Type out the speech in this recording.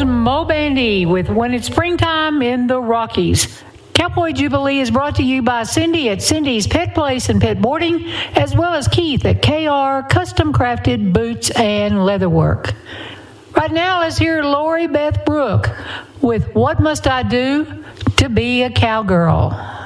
Here's Mo Bandy with When It's Springtime in the Rockies. Cowboy Jubilee is brought to you by Cindy at Cindy's Pet Place and Pet Boarding, as well as Keith at KR Custom Crafted Boots and Leatherwork. Right now, let's hear Lori Beth Brooke with What Must I Do to Be a Cowgirl.